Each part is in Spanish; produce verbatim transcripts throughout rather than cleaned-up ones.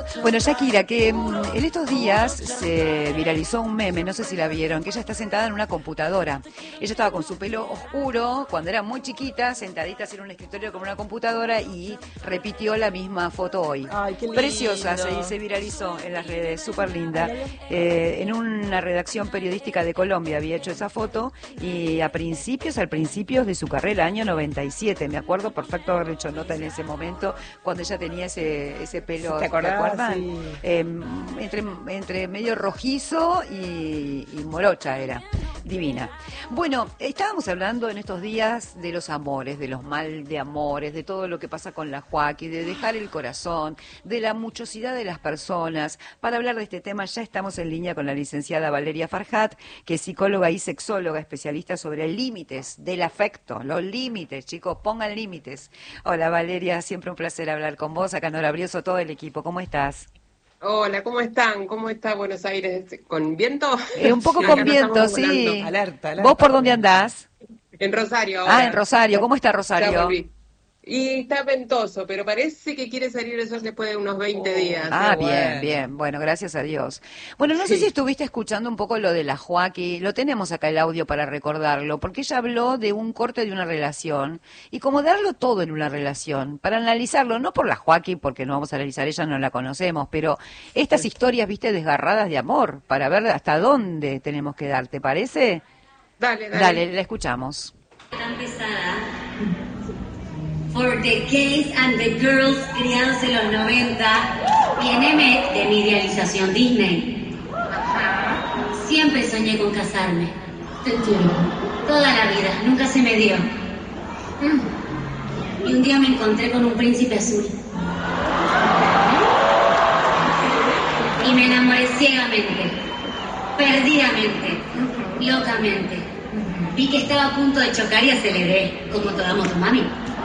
Bueno, Shakira, que mm, en estos días se viralizó un meme, no sé si la vieron, que ella está sentada en una computadora. Ella estaba con su pelo oscuro, cuando era muy chiquita, sentadita en un escritorio con una computadora y repitió la misma foto hoy. Ay, qué lindo. Preciosa, se, se viralizó en las redes, súper linda. Eh, en una redacción periodística de Colombia había hecho esa foto y a principios, al principio de su carrera, año noventa y siete, me acuerdo perfecto haber hecho nota en ese momento, cuando ella tenía ese, ese pelo, ¿te acordás? ¿te acuerdan? Sí. Eh, entre, entre medio rojizo y, y morocha era, divina. Bueno, estábamos hablando en estos días de los amores, de los mal de amores, de todo lo que pasa con la Joaquí, de dejar el corazón, de la muchosidad de las personas. Para hablar de este tema ya estamos en línea con la licenciada Valeria Farhat, que es psicóloga y sexóloga, especialista sobre límites del afecto, los límites, chicos, pongan límites. Hola Valeria, siempre un placer hablar con vos, acá Nora Brioso, todo el equipo, ¿cómo estás? Hola, ¿cómo están? ¿Cómo está Buenos Aires? ¿Con viento? Eh, un poco con viento, sí. Alerta, alerta. ¿Vos por dónde andás? En Rosario ahora. Ah, en Rosario. ¿Cómo está Ya Rosario? volví. Y está ventoso, pero parece que quiere salir el sol después de unos veinte días. Ah, Qué bien, bueno. bien. Bueno, gracias a Dios. Bueno, no sé Sí. si estuviste escuchando un poco lo de la Joaquí. Lo tenemos acá el audio para recordarlo, porque ella habló de un corte de una relación y como darlo todo en una relación, para analizarlo, no por la Joaquí, porque no vamos a analizar, ella no la conocemos, pero estas historias, viste, desgarradas de amor, para ver hasta dónde tenemos que dar, ¿te parece? Dale, dale. Dale, la escuchamos. Tan pesada for the gays and the girls criados en los noventa viene me- de mi idealización Disney. Siempre soñé con casarme. Te entiendo. Toda la vida, nunca se me dio. Y un día me encontré con un príncipe azul. Y me enamoré ciegamente, perdidamente, locamente. Vi que estaba a punto de chocar y aceleré, como toda motomami.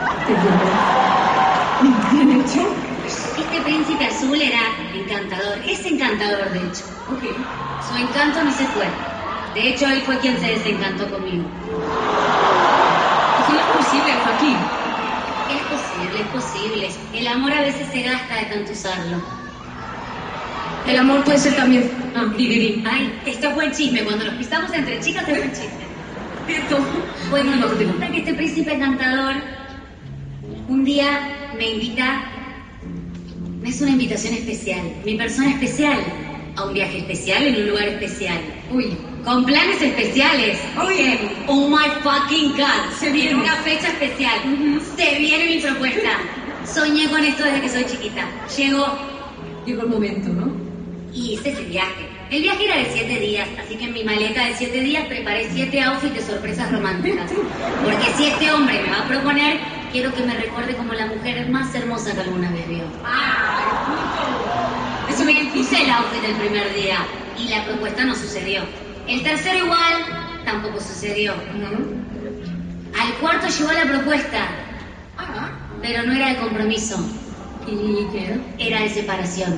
Este príncipe azul era encantador, es encantador de hecho. Su encanto no se fue. De hecho, él fue quien se desencantó conmigo. ¿Cómo es posible, Joaquín? Es posible, es posible. El amor a veces se gasta de tanto usarlo. El amor puede ser también... Ah, di, di, di. Ay, esto fue el chisme. Cuando nos pisamos entre chicas, es el chisme. Esto. Bueno, No, continúa. resulta que este príncipe encantador un día me invita, me hace una invitación especial, mi persona especial, a un viaje especial en un lugar especial. Uy, Con planes especiales. Oye. Oh my fucking God. Se viene. En una fecha especial. Se viene mi propuesta. Soñé con esto desde que soy chiquita. Llegó llegó el momento, ¿no? y hice ese viaje. El viaje era de siete días, así que en mi maleta de siete días preparé siete outfits de sorpresas románticas. Porque si este hombre me va a proponer, quiero que me recuerde como la mujer más hermosa que alguna vez vio. Eso me puse el outfit del primer día y la propuesta no sucedió. El tercero igual, tampoco sucedió. Al cuarto llegó la propuesta, pero no era de compromiso, ¿Y qué? era de separación.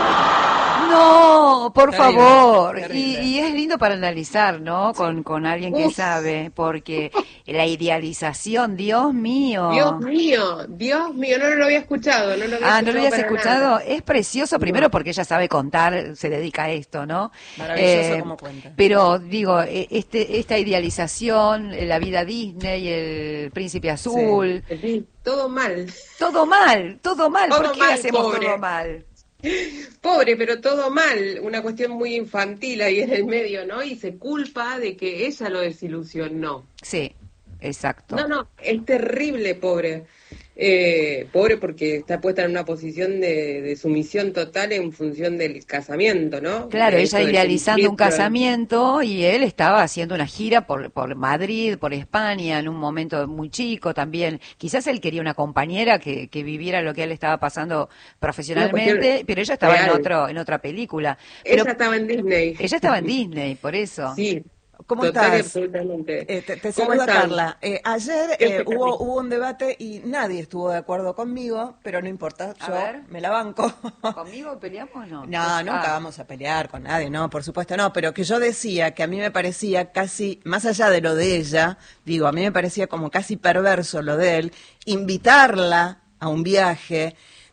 No, por Terrible, favor. Y, terrible. y es lindo para analizar, ¿no? Con, con alguien que Uf. sabe, porque la idealización, Dios mío. Dios mío, Dios mío, no, no lo había escuchado. No lo había Ah, ¿no lo habías para escuchado? nada. Es precioso, primero porque ella sabe contar, se dedica a esto, ¿no? Maravilloso como cuenta. Pero, digo, eh, este esta idealización, eh, la vida Disney, el príncipe azul, Sí, todo mal. todo mal, todo mal. Todo ¿Por qué mal, hacemos pobre. todo mal? Pobre, pero todo mal. Una cuestión muy infantil ahí en el medio, ¿no? Y se culpa de que ella lo desilusionó. Sí, exacto. No, no, es terrible, pobre. Eh, pobre porque está puesta en una posición de, de sumisión total en función del casamiento, ¿no? Claro, De ella eso del idealizando un principio. casamiento y él estaba haciendo una gira por, por Madrid, por España, en un momento muy chico también. Quizás él quería una compañera que, que viviera lo que él estaba pasando profesionalmente, cuestión pero ella estaba en real. otro en otra película. Pero Ella estaba en Disney. ella estaba en Disney, por eso. Sí, ¿Cómo total y estás? absolutamente. Eh, te te ¿Cómo saluda están? Carla. Eh, ayer Qué eh, espectacular. hubo, hubo un debate y nadie estuvo de acuerdo conmigo, pero no importa, A yo ver. me la banco. ¿Conmigo peleamos o no? No, nunca Ah, vamos a pelear con nadie, no, por supuesto no, pero que yo decía que a mí me parecía casi, más allá de lo de ella, digo, a mí me parecía como casi perverso lo de él, invitarla a un viaje,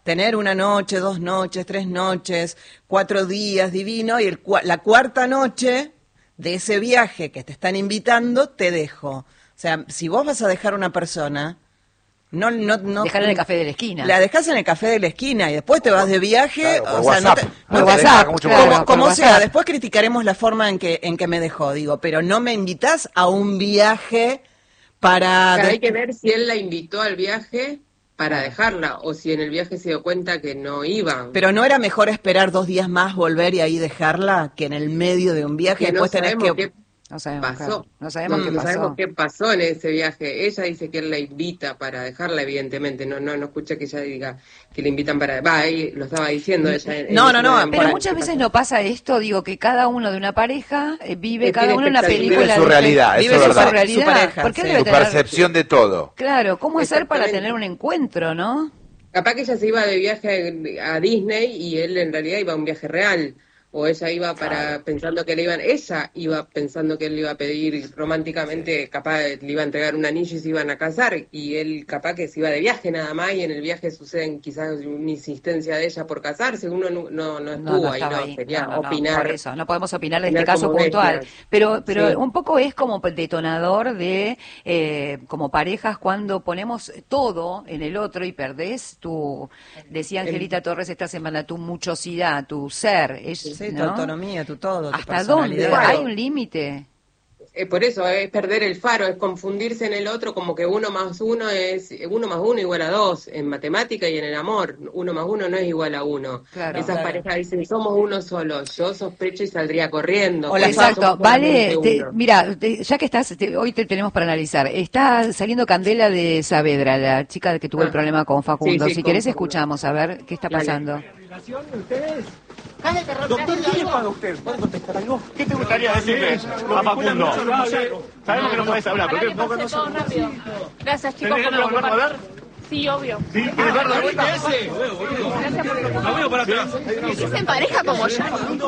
tener una noche, dos noches, tres noches, cuatro días, divino, y el, la cuarta noche de ese viaje que te están invitando, te dejo. O sea, si vos vas a dejar a una persona, no, no, no. Dejar en el café de la esquina. La dejás en el café de la esquina y después te vas de viaje. Claro, o por sea, WhatsApp. no te, Por no te- WhatsApp, mucho claro, por como, como por sea, WhatsApp. después criticaremos la forma en que, en que me dejó, digo, pero no me invitas a un viaje para... Claro, de- hay que ver si él la invitó al viaje para dejarla, o si en el viaje se dio cuenta que no iban. Pero ¿no era mejor esperar dos días más, volver y ahí dejarla, que en el medio de un viaje Que no después tenés sabemos que... qué No sabemos, pasó. claro, no sabemos No, qué no pasó. sabemos qué pasó en ese viaje. Ella dice que él la invita para dejarla, evidentemente. No, no, no escuché que ella diga que le invitan para... Va, ahí lo estaba diciendo ella. en- No, en no, su no, memoria. Pero Por- muchas veces no pasa esto, digo, que cada uno de una pareja eh, vive Que cada tiene uno una expectativas. película. Vive su dife- realidad, vive eso es su verdad. realidad. Su pareja, ¿Por qué sí. debe Tu tener- percepción de todo. Claro, ¿cómo hacer para Exactamente. tener un encuentro, no? Capaz que ella se iba de viaje a Disney y él en realidad iba a un viaje real. O ella iba para pensando que le iban, ella iba pensando que él le iba a pedir románticamente, capaz le iba a entregar un anillo y se iban a casar, y él capaz que se iba de viaje nada más, y en el viaje suceden quizás una insistencia de ella por casarse, uno no, no, no estuvo no ahí, estaba no, ahí. sería No, no, no, opinar. por eso, no podemos opinar de opinar este caso como puntual. bestias. Pero, pero Sí. un poco es como detonador de, eh, como parejas, cuando ponemos todo en el otro y perdés tu, decía Angelita Torres esta semana, tu muchosidad, tu ser. Es, Sí, tu ¿no? autonomía, tu todo, tu ¿Hasta dónde? personalidad. Claro. Hay un límite. Eh, por eso es perder el faro, es confundirse en el otro, como que uno más uno es uno más uno igual a dos en matemática y en el amor. Uno más uno no es igual a uno. Claro. Esas Claro. parejas dicen somos uno solo. Yo sospecho y saldría corriendo. O la Cuando Exacto, somos vale, solamente te- uno. mira, te- ya que estás, te- hoy te tenemos para analizar, está saliendo Candela de Saavedra, la chica que tuvo el Ah. problema con Facundo. Sí, sí, si con querés escuchamos, a ver qué está Dale. pasando. ¿Ustedes? Doctor, ¿qué le paga a usted? ¿Puede contestar algo? ¿Qué te gustaría decirle a Facundo? Sabemos que no podés hablar, pero ¿qué? Pase todo rápido. Gracias, chicos, ¿Tenés por ganas de volverlo a preocuparse. ver? Sí, obvio. ¿Sí? ¿Quieres verlo de vuelta ese? Gracias por Lo veo para atrás. Te quise en pareja como yo.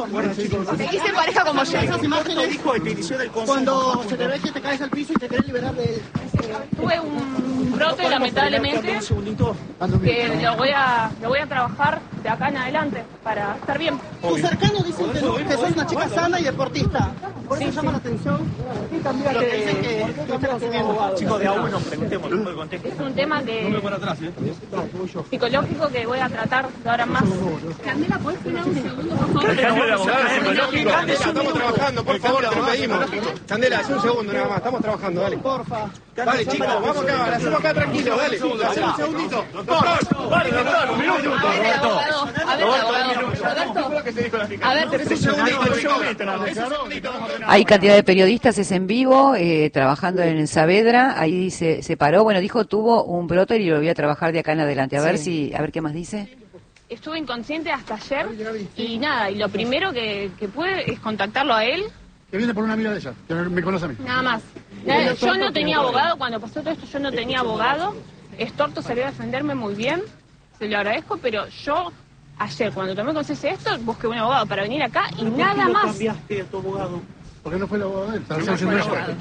Te quise en pareja como yo. Esas imágenes dijo de que inició el consejo. Cuando se te ve que te caes al piso y te querés liberar de él. Tuve un brote, lamentablemente, Un segundito. que lo voy a lo voy a trabajar de acá en adelante para estar bien. Tus cercanos dicen que, no- que sos una chica sana y deportista. Por eso llama la atención lo que dicen que que estás teniendo. Chicos, de a uno, preguntemos, no puede contestar. Es un tema No me que para atrás, ¿eh? psicológico que voy a tratar de ahora en más. Candela, ¿puedes frenar un segundo, por favor? El cambio de abogado psicológico. Estamos trabajando, por favor, te lo pedimos. Candela, hace un segundo nada más, estamos trabajando, dale. Porfa. Dale, chicos, vamos acá, la hacemos acá tranquilo, dale. Hacemos un segundito. Doctor, vale, doctor, un minuto. A ver, abogado, a ver, abogado. Roberto, a ver, Un segundito, yo meto nada más. Hay cantidad de periodistas, es en vivo, eh, trabajando en Saavedra, ahí se, se paró, bueno, dijo, tuvo un brote y lo voy a trabajar de acá en adelante. A ver si, a ver qué más dice. estuve inconsciente hasta ayer y nada, y lo primero que, que pude es contactarlo a él, Que viene por una amiga de ella, que me conoce a mí. nada más. Nada, yo no tenía abogado, cuando pasó todo esto yo no tenía abogado, Estorto salió a defenderme muy bien, se lo agradezco, pero yo ayer cuando tomé conciencia de esto busqué un abogado para venir acá y nada más. cambiaste a tu abogado? ¿Por qué no fue el abogado de él? Estaba haciendo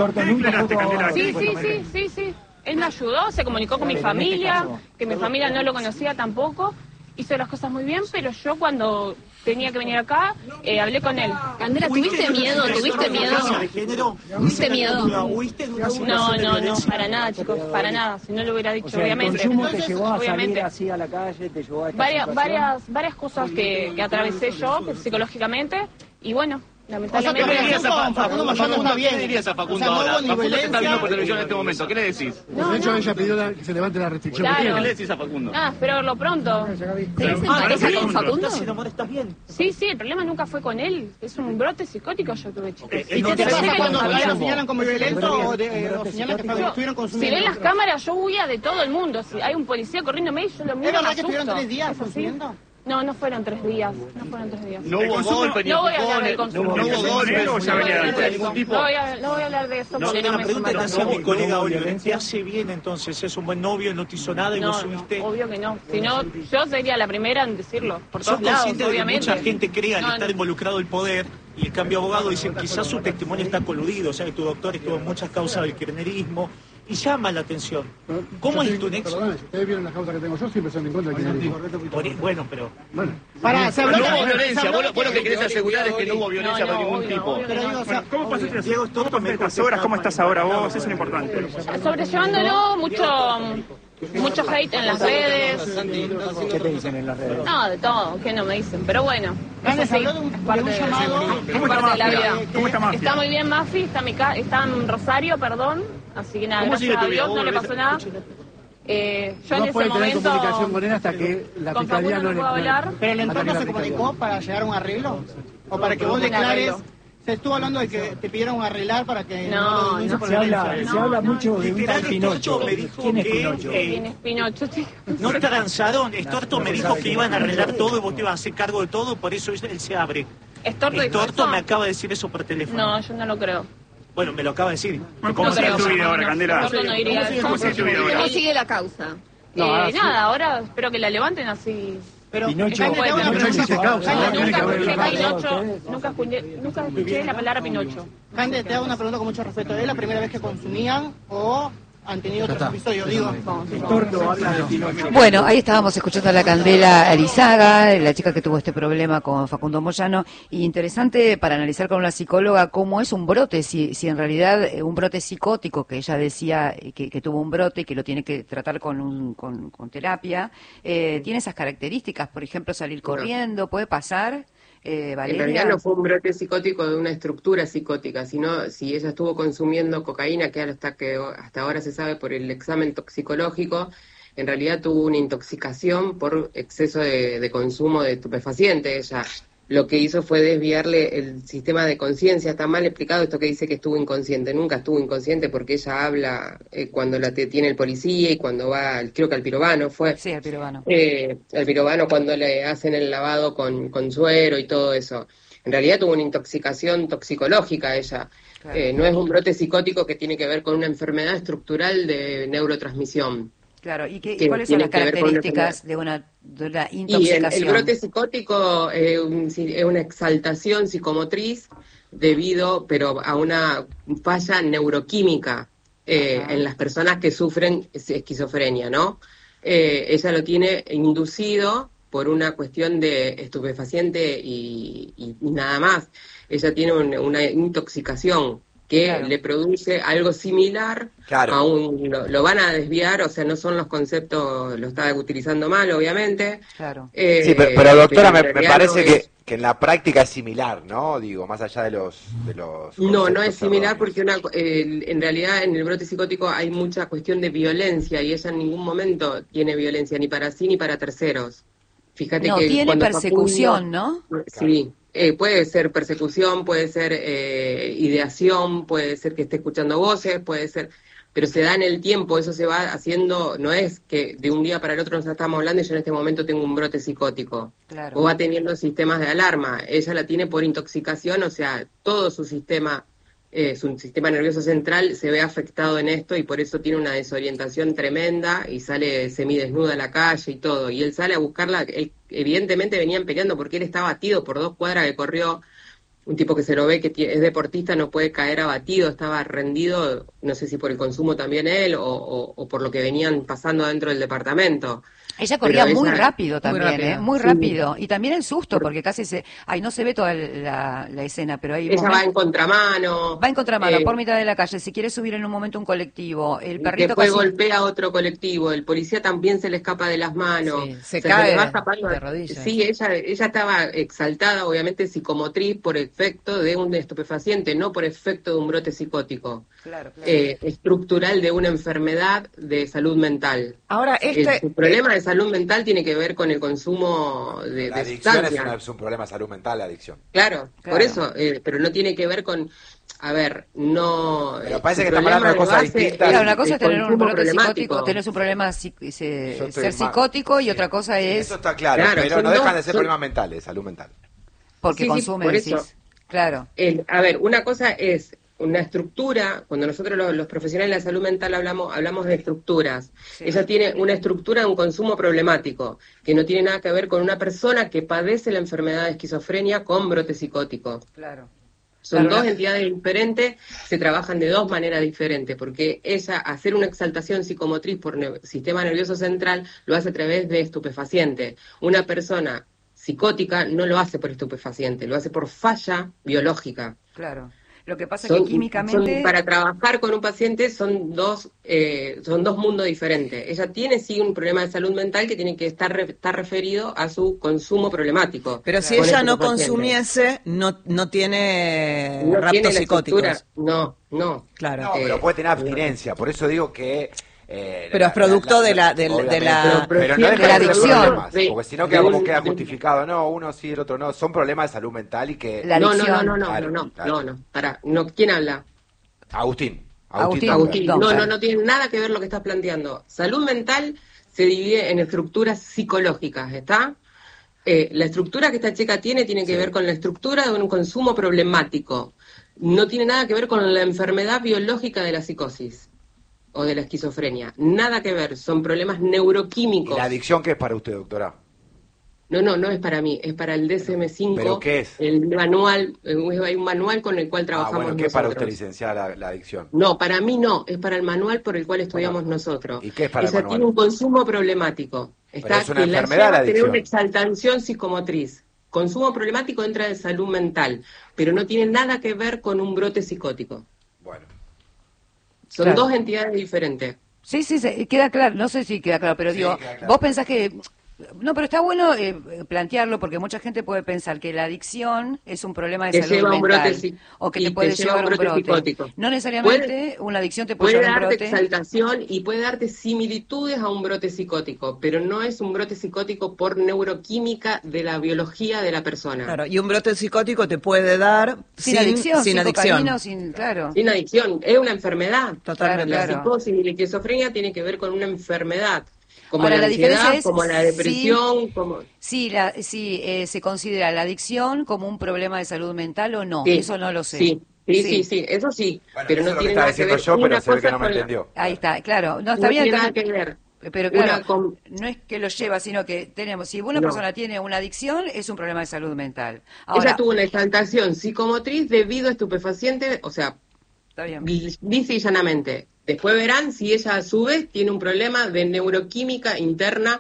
ella. Sí, sí, sí, sí, sí. Él me ayudó, se comunicó con mi familia, que mi familia no lo conocía tampoco, hizo las cosas muy bien, pero yo cuando tenía que venir acá, eh, hablé con él. Candela, ¿tuviste miedo? ¿Tuviste miedo? ¿De género? ¿Tuviste miedo? ¿Huiste de una No, situación de no, no, violencia? para nada, chicos, para nada. Si no lo hubiera dicho, O sea, el obviamente. consumo te llevó a obviamente. salir así a la calle, te llevó a esta Varias, situación. varias, varias cosas que, que atravesé yo pues, psicológicamente y bueno, lamentablemente. ¿Qué le dirías a no, Facundo Facundo está bien? ¿Qué le dirías a Facundo O sea, no ahora? hubo ni Facundo te está viendo por violencia. televisión en este momento, ¿qué le decís? no, De hecho, no. ella pidió la- que se levante la restricción. Claro. que ¿Qué tiene. le decís a Facundo? Ah, espero verlo pronto. ¿Te quise en pareja con Facundo? ¿Estás enamorada? ¿Estás bien? Sí, sí, el problema nunca fue con él. Es un brote psicótico yo tuve, chicos. Ok, ¿Y no qué te te pasa Pensé que cuando lo la sabía. señalan como violento o, de, o señalan que Yo- estuvieron Si consumiendo? ven las cámaras, yo huía de todo el mundo. Si hay un policía corriéndome, yo lo miro. ¿Es verdad me que estuvieron asusto. tres días ¿Es así? consumiendo? No, no fueron tres días. No fueron tres días. No hubo golpe, ni No voy a hablar del empujones, consumo. no hubo golpes, No, ya No voy venía a hablar de de ningún eso. tipo. No voy a, no voy a hablar de eso No, porque la no me pregunta que suena. hacía mi colega hubo Oliver, ¿te violencia. hace bien entonces? ¿Es un buen novio, no te hizo nada y vos No, no, subiste? obvio que no. Si no, yo sería la primera en decirlo. Por ¿Sos todos lados, consciente de que obviamente. mucha gente cree al No, estar no. involucrado el poder y el cambio de abogado dicen quizás su testimonio está coludido? O sea, que tu doctor estuvo en muchas causas del kirchnerismo y llama la atención. ¿Cómo es tu nexo? Perdón, si ustedes vieron las causas que tengo yo, siempre son en contra de quien dijo. Bueno, pero... Bueno. Para, se habló, no hubo se violencia, habló vos, vos lo que querés asegurar es que no hubo violencia No, no, de ningún obvio, tipo. obvio. Pero digo, o sea, ¿Cómo pasó este Diego? Esto me Estas horas, ¿cómo estás ahora vos? Eso es lo importante. Sobrellevándolo, mucho, mucho hate en las redes. ¿Qué te dicen en las redes? No, de todo, que no me dicen, pero bueno. Grande, Eso se sí, habló de un, es de parte un de- llamado. es ¿Cómo está parte de la Mafia? vida. ¿Cómo está Mafia? Está muy bien Mafi, está, mi ca- está en Rosario, perdón. Así que nada, ¿Cómo sigue gracias tu a vida? Dios no le pasó nada. Eh, yo en No ese puede tener momento comunicación con él hasta que la con fiscalía Facundo no no le... puedo hablar. Pero el entorno hasta se que la comunicó fiscalía- para llegar a un arreglo. O para que vos Un declares. arreglo. Se estuvo hablando de que te pidieron arreglar para que No, no lo denuncies no. por Se habla, violencia. se habla mucho de un Literal, tal Pinocho. Estorto me dijo ¿Quién es que, Pinocho? eh, ¿Quién es Pinocho, chico? No transaron, Estorto me dijo que iban a arreglar todo y vos te ibas a hacer cargo de todo, por eso él se abre. ¿Estorto dijo Estorto eso? me acaba de decir eso por teléfono. No, yo no lo creo. Bueno, me lo acaba de decir. Bueno, ¿cómo No sigue creo. tu vida ahora, No, Candela? Estorto no diría ¿Cómo sigue- eso. ¿Cómo sigue tu vida ahora? ¿Cómo sigue la causa? No, Eh, ahora sí. nada, ahora espero que la levanten así. Pero, Pinocho- Jaime, te hago una Bueno, no existe pregunta. causa, Jaime, ¿no? Tiene que Nunca haber escuché una Pinocho, ustedes. nunca escuché, nunca escuché la palabra Pinocho. Jaime, te hago una pregunta con mucho respeto. ¿Es la primera vez que consumían o han tenido otros episodios? Digo, Torto habla de Pinocho. Bueno, ahí estábamos escuchando a la Candela Arizaga, la chica que tuvo este problema con Facundo Moyano, y interesante para analizar con una psicóloga cómo es un brote, si, si en realidad eh, un brote psicótico, que ella decía eh, que, que tuvo un brote y que lo tiene que tratar con, un, con, con terapia, eh, tiene esas características, por ejemplo, salir corriendo, puede pasar, eh, En Valeria. realidad no fue un brote psicótico de una estructura psicótica, sino si ella estuvo consumiendo cocaína, que hasta, que hasta ahora se sabe por el examen toxicológico, en realidad tuvo una intoxicación por exceso de, de consumo de estupefaciente. Ella lo que hizo fue desviarle el sistema de conciencia. Está mal explicado esto que dice que estuvo inconsciente. Nunca estuvo inconsciente porque ella habla eh, cuando la tiene el policía y cuando va, creo que al pirobano fue. Sí, al pirobano. Eh, el pirobano cuando le hacen el lavado con, con suero y todo eso. En realidad tuvo una intoxicación toxicológica ella. Claro. Eh, no es un brote psicótico que tiene que ver con una enfermedad estructural de neurotransmisión. Claro, ¿y, qué, y que cuáles son las tiene que ver con una características de una, de una Y el, intoxicación? el brote psicótico eh, un- si- es una exaltación psicomotriz debido, pero a una falla neuroquímica eh, Ajá. en las personas que sufren es- esquizofrenia, ¿no? Eh, ella lo tiene inducido por una cuestión de estupefaciente y, y- y nada más. Ella tiene un- una intoxicación que Claro. le produce algo similar Claro. a un... Lo, lo van a desviar, o sea, no son los conceptos, lo está utilizando mal, obviamente. Claro. Eh, Sí, pero, pero doctora, en me, me realidad parece no que, es- que en la práctica es similar, ¿no? Digo, más allá de los... De los No, no conceptos es similar erróneos. porque una, eh, en realidad en el brote psicótico hay mucha cuestión de violencia y ella en ningún momento tiene violencia, ni para sí ni para terceros. Fíjate No, que tiene cuando persecución, Facundo- ¿no? Sí, eh, puede ser persecución, puede ser eh, ideación, puede ser que esté escuchando voces, puede ser, pero se da en el tiempo, eso se va haciendo, no es que de un día para el otro nos estamos hablando y yo en este momento tengo un brote psicótico. Claro. O va teniendo sistemas de alarma, ella la tiene por intoxicación, o sea, todo su sistema, eh, su sistema nervioso central se ve afectado en esto y por eso tiene una desorientación tremenda y sale semidesnuda a la calle y todo. Y él sale a buscarla, él, evidentemente venían peleando porque él estaba batido por dos cuadras que corrió, un tipo que se lo ve que tie- es deportista, no puede caer abatido, estaba rendido, no sé si por el consumo también él o, o, o por lo que venían pasando dentro del departamento. Ella corría Pero muy ella- rápido también, rápido, ¿eh? Muy sí. rápido. Y también el susto, porque casi se... Ay, no se ve toda la, la escena, pero hay Ella va en momentos- contramano. Va en contramano, eh, por mitad de la calle. Si quiere subir en un momento un colectivo, el y perrito después casi... golpea a otro colectivo, el policía también se le escapa de las manos. Sí, se O sea, cae le va escapando. de rodillas. Sí, ella, ella estaba exaltada, obviamente psicomotriz, por efecto de un estupefaciente, no por efecto de un brote psicótico. Claro, claro. Eh, estructural de una enfermedad de salud mental. Ahora, El, este, su problema de salud mental tiene que ver con el consumo de, La de adicción es, sustancias. una- es un problema de salud mental, la adicción. Claro, Claro. por eso, eh, pero no tiene que ver con, a ver, no... Pero eh, parece su que estamos hablando de problema cosas base distintas. Claro, es una cosa el es tener un consumo brote problemático. psicótico, tener un problema, psi- ese- Yo estoy ser más- psicótico y sí. otra cosa es Eso está claro, Claro, pero son no dejan dos- de ser son- problemas mentales, salud mental. porque Sí, sí, consume, por decís. eso. Claro. El- a ver, una cosa es una estructura, cuando nosotros los, los profesionales de la salud mental hablamos, hablamos de estructuras. Sí. Ella tiene una estructura de un consumo problemático, que no tiene nada que ver con una persona que padece la enfermedad de esquizofrenia con brote psicótico. Claro. Son Claro, dos la- entidades diferentes, se trabajan de dos maneras diferentes, porque ella, hacer una exaltación psicomotriz por ne- sistema nervioso central, lo hace a través de estupefacientes. Una persona psicótica no lo hace por estupefaciente, lo hace por falla biológica. Claro. Lo que pasa es Son, que químicamente... son- para trabajar con un paciente son dos eh, son dos mundos diferentes. Ella tiene sí un problema de salud mental que tiene que estar re- estar referido a su consumo problemático. Pero si con ella este no paciente. consumiese, no, no tiene No raptos tiene la psicóticos. estructura. No, no. Claro. No, pero puede tener abstinencia, por eso digo que... eh, Pero es producto de la- de la- de la- obviamente, pero no de es la de adicción. problemas, De- porque si no de queda como un- queda de- justificado, no, uno sí, el otro no, son problemas de salud mental y que... No, no, no, no, no, Claro, no, no, claro. no, no, para, no, ¿quién habla? Agustín. Agustín. Agustín, no, Claro. no, no tiene nada que ver lo que estás planteando. Salud mental se divide en estructuras psicológicas, ¿está? Eh, la estructura que esta chica tiene tiene que ver con la estructura de un consumo problemático. No tiene nada que ver con la enfermedad biológica de la psicosis o de la esquizofrenia. Nada que ver, son problemas ¿Y neuroquímicos. la adicción qué es para usted, doctora? No, no, no es para mí, es para el D S M cinco. ¿Pero qué es? El manual, eh, hay un manual con el cual Ah, trabajamos bueno, ¿qué es para nosotros. usted, licenciada, la, la adicción? No, para mí no, es para el manual por el cual estudiamos nosotros. ¿Y qué es para el Ella manual? tiene un consumo problemático. Está es una que la enfermedad lleva la a tener adicción. una exaltación psicomotriz. Consumo problemático entra de salud mental, pero no tiene nada que ver con un brote psicótico. Bueno. Son Claro. dos entidades diferentes. Sí, sí, sí, queda claro, no sé si queda claro, pero Sí, digo, queda claro. vos pensás que... No, pero está bueno eh, plantearlo porque mucha gente puede pensar que la adicción es un problema de Te salud lleva a un brote mental psi- o que y te te puede lleva llevar a a un un brote brote. psicótico. No necesariamente Puede- una adicción te puede, Puede llevar a un darte brote. exaltación y puede darte similitudes a un brote psicótico, pero no es un brote psicótico por neuroquímica de la biología de la persona. Claro, y un brote psicótico te puede dar Sin, sin, adicción, sin sin adicción. cocaína o sin... Claro. Sin adicción, es una enfermedad. Totalmente. La Claro. psicosis y la esquizofrenia tiene que ver con una enfermedad, como Ahora, la la ansiedad, diferencia es como la si- depresión, como... Sí, la, sí eh, se considera la adicción como un problema de salud mental o no, Sí, eso no lo sé. Sí, sí, sí, sí, eso sí, Bueno, pero eso no es lo que tiene estaba nada que diciendo ver yo, pero una se ve que cosa no me con la- entendió. Ahí está, claro, no está No bien. tiene nada entonces- que ver. Pero Una claro, con- no es que lo lleva, sino que tenemos, si una No. persona tiene una adicción, es un problema de salud mental. Ahora, Ella tuvo una exaltación psicomotriz debido a estupefacientes, o sea, está bien. dice y llanamente. Después verán si ella a su vez tiene un problema de neuroquímica interna,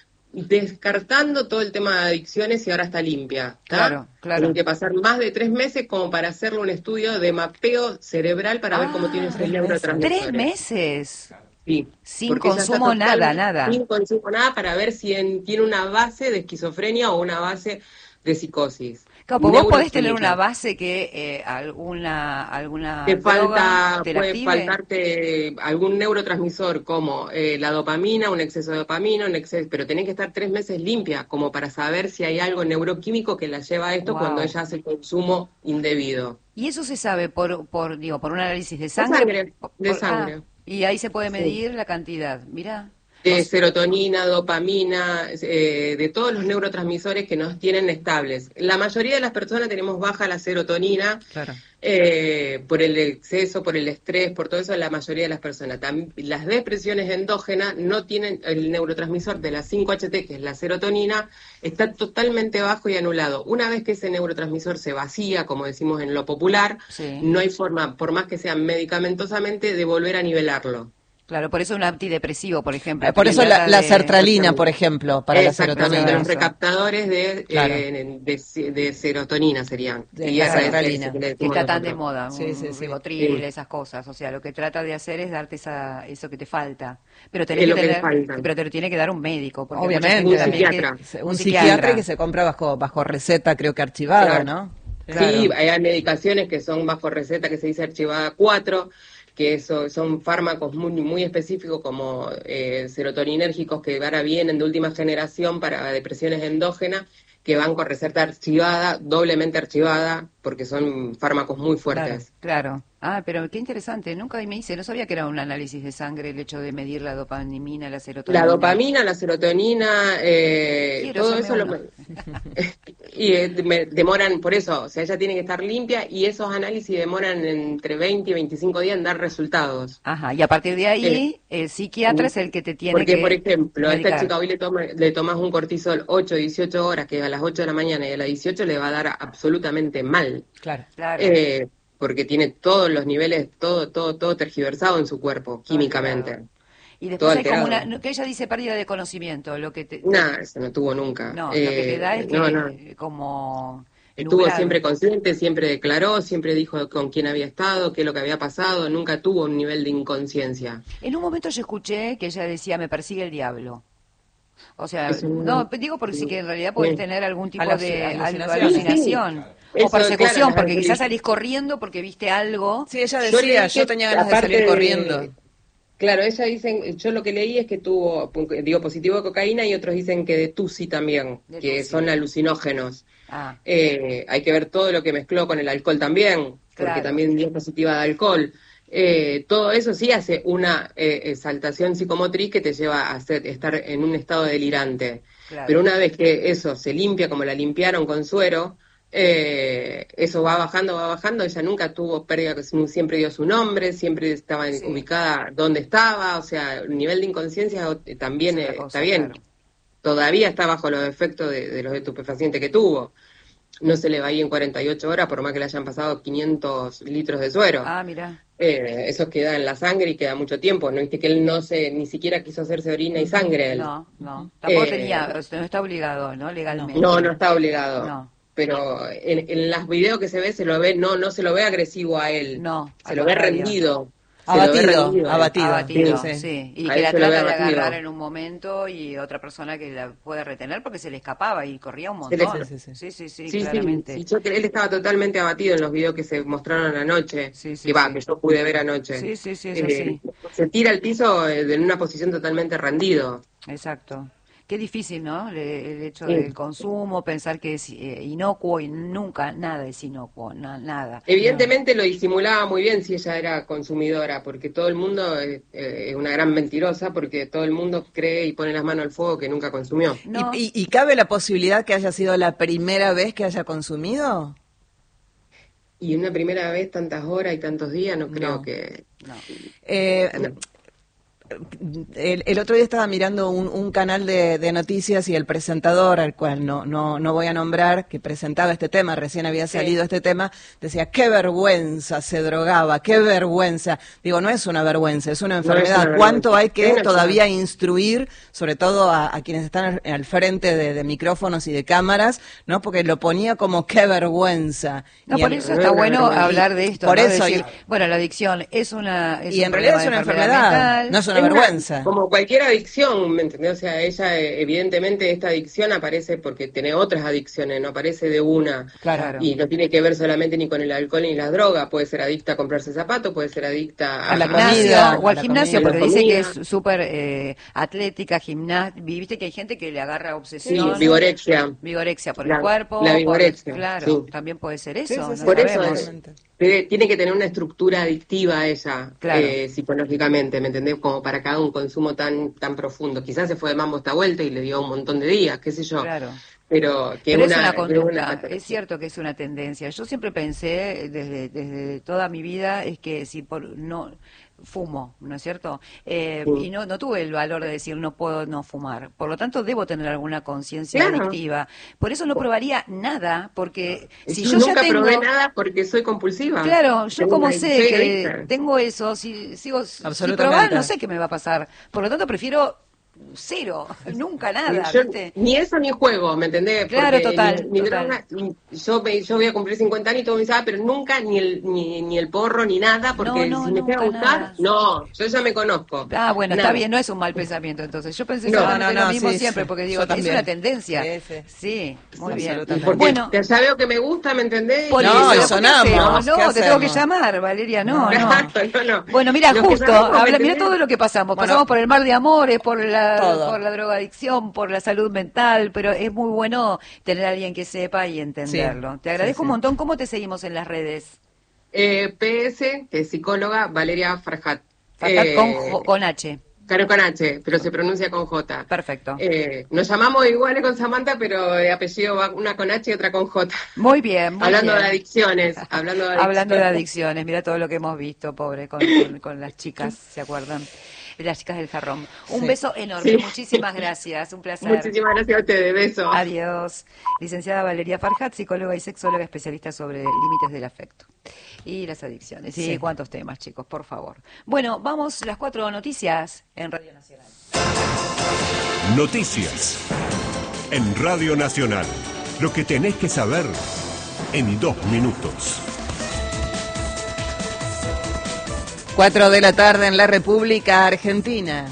descartando todo el tema de adicciones y ahora está limpia. ¿tá? Claro, claro. Tienen que pasar más de tres meses como para hacerle un estudio de mapeo cerebral para ver cómo tiene sus neurotransmisores. Tres meses. Sí. Sin porque ella está consumo nada, totalmente- nada. Sin consumo nada para ver si en- tiene una base de esquizofrenia o una base de psicosis. Claro, porque vos podés tener Neuroquímica. una base que eh, alguna alguna Te droga falta, te la puede active. faltarte algún neurotransmisor como eh, la dopamina, un exceso de dopamina, un exceso, pero tenés que estar tres meses limpia como para saber si hay algo neuroquímico que la lleva a esto Wow. cuando ella hace el consumo indebido. Y eso se sabe por por digo por un análisis de De sangre. sangre, Por- de por- sangre. ah, y ahí se puede Sí. medir la cantidad. Mira. De serotonina, dopamina, eh, de todos los neurotransmisores que nos tienen estables. La mayoría de las personas tenemos baja la serotonina, Claro. eh, por el exceso, por el estrés, por todo eso, la mayoría de las personas. Tam- las depresiones endógenas no tienen el neurotransmisor de la cinco H T, que es la serotonina, está totalmente bajo y anulado. Una vez que ese neurotransmisor se vacía, como decimos en lo popular, Sí. no hay forma, por más que sea medicamentosamente, de volver a nivelarlo. Claro, por eso un antidepresivo, por ejemplo. Eh, Por que eso trata la, la de- sertralina, por ejemplo, para la Exactamente, serotonina. los recaptadores de, Claro. eh, de, de serotonina serían. De Y la esa es- sertralina. es que le que decimos está tan de nosotros. moda, Sí, un sí, sí. ribotril, Sí. esas cosas. O sea, lo que trata de hacer es darte esa, eso que te falta. Pero tenés Es que lo que tener, le falta. pero te lo tiene que dar un médico. Porque mucha Obviamente, gente un también psiquiatra. que- Un psiquiatra que se compra bajo bajo receta, creo que archivada, Claro. ¿no? Sí, hay medicaciones que son bajo receta, que se dice archivada cuatro, que eso, son fármacos muy, muy específicos como eh, serotoninérgicos que ahora vienen de última generación para depresiones endógenas, que van con receta archivada, doblemente archivada, porque son fármacos muy fuertes. Claro, claro. Ah, pero qué interesante, nunca me hice, no sabía que era un análisis de sangre el hecho de medir la dopamina, la serotonina. La dopamina, la serotonina, eh, Quiero todo hacerme eso uno. lo, y eh, me- demoran, por eso, o sea, ella tiene que estar limpia y esos análisis demoran entre veinte y veinticinco días en dar resultados. Ajá, y a partir de ahí, el psiquiatra es el que te tiene Porque, que por ejemplo, a esta medicar. chica hoy le, toma, le tomas un cortisol ocho, dieciocho horas, que a las ocho de la mañana y a las dieciocho le va a dar absolutamente mal. Claro. Claro. Eh, porque tiene todos los niveles, todo, todo, todo tergiversado en su cuerpo, químicamente. Y todo después hay como alterado. una, que ella dice pérdida de conocimiento, lo que te... Nada, eso no tuvo nunca. No, lo Eh, que te da es que no, no. como... Estuvo nublado. siempre consciente, siempre declaró, siempre dijo con quién había estado, qué es lo que había pasado, nunca tuvo un nivel de inconsciencia. En un momento yo escuché que ella decía, me persigue el diablo. O sea, Eso no- no, digo por si que en realidad podés Sí. tener algún tipo Aluci- de alucinación. alucinación. Sí, O eso, persecución, claro, las porque quizás alucinaciones. salís corriendo porque viste algo. Sí, ella Yo decía, leí yo, que, tenía ganas de aparte salir de- corriendo. Claro, ella dicen, yo lo que leí es que tuvo, digo, positivo de cocaína y otros dicen que de tusi también, De que tusi. son alucinógenos. Ah, Eh, hay que ver todo lo que mezcló con el alcohol también, porque Claro. también dio positiva de alcohol. Eh, todo eso sí hace una eh, exaltación psicomotriz que te lleva a hacer, estar en un estado delirante. claro. Pero una vez que eso se limpia, como la limpiaron con suero, eh, eso va bajando, va bajando. Ella nunca tuvo pérdida, siempre dio su nombre, siempre estaba Sí. ubicada donde estaba, o sea, el nivel de inconsciencia eh, también Es otra eh, cosa, está bien. claro. Todavía está bajo los efectos de, de los estupefacientes que tuvo. No se le va ahí en cuarenta y ocho horas, por más que le hayan pasado quinientos litros de suero. Ah, mira. Eh, eso queda en la sangre y queda mucho tiempo. No viste que él no se, ni siquiera quiso hacerse orina y sangre. Él. No, no. Tampoco Eh, tenía, o sea, no está obligado, ¿no? Legalmente. No, no está obligado. No. Pero en, en los videos que se ve, se lo ve, no, no se lo ve agresivo a él. No, Se al lo ve contrario. rendido. Se lo ve Abatido, rendido. abatido. Abatido, Sí. sí. Y A que él la se lo ve trata de abatido. agarrar en un momento y otra persona que la puede retener porque se le escapaba y corría un Se le- montón. Sí, sí, sí. Sí, sí, sí, Sí, sí, claramente. sí, yo creo- él estaba totalmente abatido en los videos que se mostraron anoche, Sí, sí, que va, sí. que yo pude ver anoche. Sí, sí, sí, es Eh, así. Se tira al piso eh, en una posición totalmente rendido. Exacto. Qué difícil, ¿no? Le- El hecho Sí. del consumo, pensar que es eh, inocuo y nunca nada es inocuo, na- nada. Evidentemente lo disimulaba muy bien si ella era consumidora, porque todo el mundo eh, eh, es una gran mentirosa, porque todo el mundo cree y pone las manos al fuego que nunca consumió. No. ¿Y, y, y cabe la posibilidad que haya sido la primera vez que haya consumido? Y una primera vez tantas horas y tantos días, no creo No. que... No. Eh, el, el otro día estaba mirando un, un canal de, de noticias y el presentador, al cual no, no, no voy a nombrar, que presentaba este tema, recién había salido este tema, decía, qué vergüenza se drogaba, qué vergüenza. Digo, no es una vergüenza, es una No es enfermedad. una ¿Cuánto vergüenza. hay Es que una todavía instruir, sobre todo a, a quienes están al, al frente de, de micrófonos y de cámaras, ¿no? Porque lo ponía como qué vergüenza. No, Y por en- eso está bueno y- hablar de esto. Por ¿no? eso, Decir, y- bueno, la adicción es una. Es y un en realidad problema es una de enfermedad, mental. no es una Es una- vergüenza. Como cualquier adicción, ¿me entendés? O sea, ella, eh, evidentemente, esta adicción aparece porque tiene otras adicciones, no aparece de una. Claro. Y no tiene que ver solamente ni con el alcohol ni las drogas. Puede ser adicta a comprarse zapatos, puede ser adicta A la Gimnasio, comida, o al a la gimnasio, comida. porque A la dice que comida. es súper eh, atlética, gimnástica. Viste que hay gente que le agarra Sí, obsesión. vigorexia. Vigorexia por La- el cuerpo. la por- vigorexia, claro, sí. también puede ser eso. Sí, sí, no sí, Por eso sabemos. es- Tiene tiene que tener una estructura adictiva ella, Claro. eh, psicológicamente, ¿me entendés? Como para cada un consumo tan tan profundo. Quizás se fue de mambo esta vuelta y le dio un montón de días, qué sé yo. Claro. Pero que Pero es es una, una que es conducta, una es patología. cierto que es una tendencia. Yo siempre pensé, desde, desde toda mi vida, es que si por no fumo, ¿no es cierto? Eh, Sí. Y no, no tuve el valor de decir no puedo no fumar. Por lo tanto, debo tener alguna conciencia Claro. adictiva. Por eso no probaría nada, porque si yo yo ya nunca tengo... probé nada porque soy compulsiva. Claro, yo Tengo como una- sé soy que adicta. tengo eso, si sigo sin Absolutamente. probar, no sé qué me va a pasar. Por lo tanto, prefiero cero, nunca nada, Yo- ¿viste? ni eso ni juego, ¿me entendés? Claro, Porque total, ni- ni total. droga, ni- yo, me- yo voy a cumplir cincuenta años y todo me dice, ah, pero nunca ni el, ni, ni el porro ni nada, porque No, no, si me llega a nunca gustar, nada. no, yo ya me conozco. Ah, bueno, Nada. está bien, no es un mal pensamiento entonces. Yo pensé No, exactamente no, lo no, mismo sí, siempre, sí. porque Yo digo, es también. una tendencia. Sí, sí. Sí, muy Sí, bien. absolutamente. Porque Bueno, ya veo que me gusta, ¿me entendés? por No, eso, y ¿qué sonamos, hacemos? No, ¿qué te tengo que hacemos? llamar, Valeria, no, no. Exacto, no, no. Bueno, mira, Lo que justo, sabemos, ¿me habla, mira entendés? todo lo que pasamos. Bueno, pasamos por el mar de amores, por la, todo. por la drogadicción, por la salud mental, pero es muy bueno tener a alguien que sepa y entenderlo. Sí, Te agradezco sí, sí. un montón. ¿Cómo te seguimos en las redes? Eh, P S, que es psicóloga, Valeria Farhat. Farhat Eh, con, jo- con H. Claro, con H, pero se pronuncia con J. Perfecto. Eh, nos llamamos iguales con Samantha, pero de apellido va una con H y otra con J. Muy bien, muy hablando bien. de adicciones, hablando de adicciones. Hablando de adicciones, mira todo lo que hemos visto, pobre, con, con, con las chicas, ¿se acuerdan? Las chicas del jarrón. Un Sí. beso enorme, Sí. muchísimas gracias, un placer. Muchísimas gracias a ustedes, besos. Adiós. Licenciada Valeria Farhat, psicóloga y sexóloga especialista sobre límites del afecto y las adicciones. Y Sí. cuántos temas, chicos, por favor. Bueno, vamos, las cuatro noticias en Radio Nacional. Noticias en Radio Nacional. Lo que tenés que saber en dos minutos. Cuatro de la tarde en la República Argentina.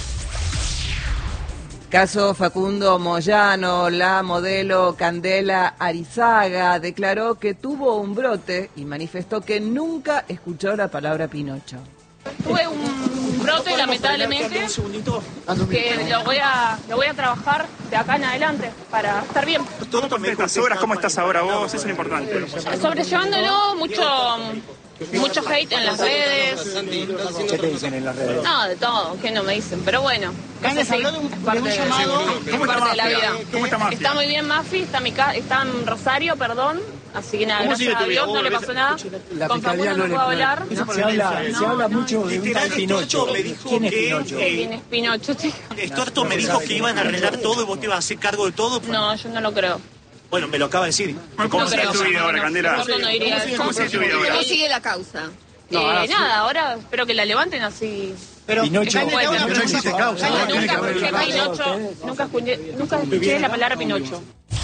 Caso Facundo Moyano, la modelo Candela Arizaga declaró que tuvo un brote y manifestó que nunca escuchó la palabra Pinocho. Tuve un brote, lamentablemente, que lo voy a lo voy a trabajar de acá en adelante para estar bien. ¿Cómo conté estas horas? ¿Cómo estás ahora vos? Eso es lo importante. Sobrellevándolo, mucho mucho hate en las redes. ¿Qué te dicen en las redes? No, de todo, que no me dicen, pero bueno. Candes, eso sí, habló de un- es parte de un de- llamado. es ¿Cómo está parte de la Mafia? vida. ¿Cómo está Mafia? Está muy bien Mafi, está, mi ca- está en Rosario, perdón. Así que nada, ¿Cómo sigue gracias tu a vida? Dios, no le Vos, pasó nada. La Con fiscalía Facundo no no le puedo hablar. Se habla, se habla mucho de un Literal, tal Pinocho. Storto me dijo ¿Quién es que- Pinocho? ¿Qué? ¿Quién es Pinocho, chico? Storto me dijo que iban a arreglar todo y vos te ibas a hacer cargo de todo. No, yo no lo creo. Bueno, me lo acaba de decir. ¿Cómo No sigue creo. tu vida ahora, No, Candela? Storto no diría eso. ¿Cómo sigue tu vida ahora? ¿Cómo sigue la causa? Eh, nada, ahora espero que la levanten así. Pero, Pinocho, Candes, te hago una no pregunta. existe causa. Nunca, ¿no? Tiene que haber escuché causa. Pinocho, nunca escuché, nunca escuché la palabra Pinocho.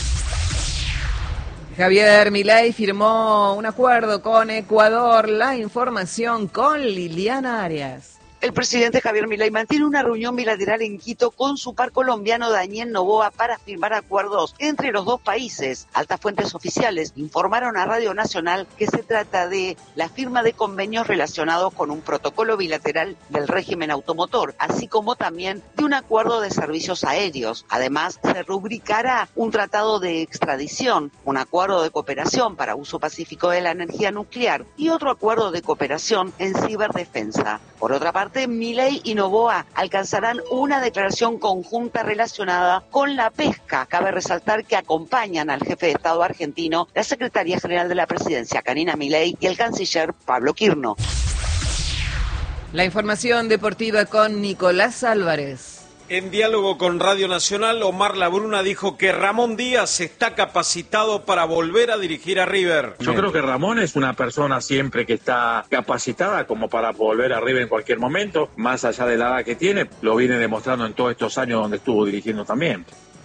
Javier Milei firmó un acuerdo con Ecuador. La información con Liliana Arias. El presidente Javier Milei mantiene una reunión bilateral en Quito con su par colombiano Daniel Noboa para firmar acuerdos entre los dos países. Altas fuentes oficiales informaron a Radio Nacional que se trata de la firma de convenios relacionados con un protocolo bilateral del régimen automotor, así como también de un acuerdo de servicios aéreos. Además, se rubricará un tratado de extradición, un acuerdo de cooperación para uso pacífico de la energía nuclear y otro acuerdo de cooperación en ciberdefensa. Por otra parte, Milei y Noboa alcanzarán una declaración conjunta relacionada con la pesca. Cabe resaltar que acompañan al jefe de Estado argentino, la secretaria general de la presidencia, Karina Milei, y el canciller Pablo Quirno. La información deportiva con Nicolás Álvarez. En diálogo con Radio Nacional, Omar Labruna dijo que Ramón Díaz está capacitado para volver a dirigir a River. Yo creo que Ramón es una persona siempre que está capacitada como para volver a River en cualquier momento, más allá de la edad que tiene, lo viene demostrando en todos estos años donde estuvo dirigiendo también.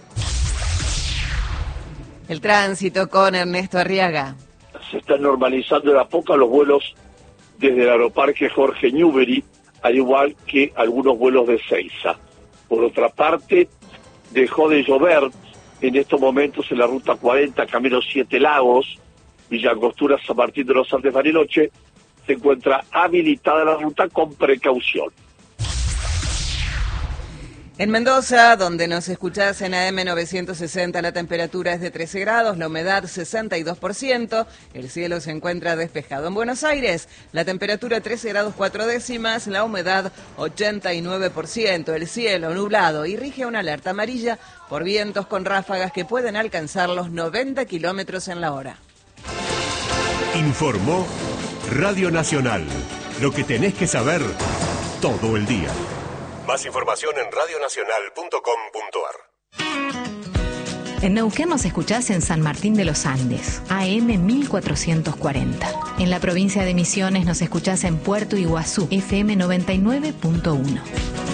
El tránsito con Ernesto Arriaga. Se están normalizando de a poco los vuelos desde el aeroparque Jorge Newbery, al igual que algunos vuelos de Seiza. Por otra parte, dejó de llover en estos momentos en la ruta cuarenta, camino Siete Lagos, Villa Angostura, San Martín de los Andes, Bariloche. Se encuentra habilitada la ruta con precaución. En Mendoza, donde nos escuchás en A M novecientos sesenta, la temperatura es de trece grados, la humedad sesenta y dos por ciento, el cielo se encuentra despejado. En Buenos Aires, la temperatura trece grados cuatro décimas, la humedad ochenta y nueve por ciento, el cielo nublado y rige una alerta amarilla por vientos con ráfagas que pueden alcanzar los noventa kilómetros en la hora. Informó Radio Nacional. Lo que tenés que saber todo el día. Más información en radionacional punto com punto ar. En Neuquén nos escuchás en San Martín de los Andes, A M mil cuatrocientos cuarenta. En la provincia de Misiones nos escuchás en Puerto Iguazú, F M noventa y nueve punto uno.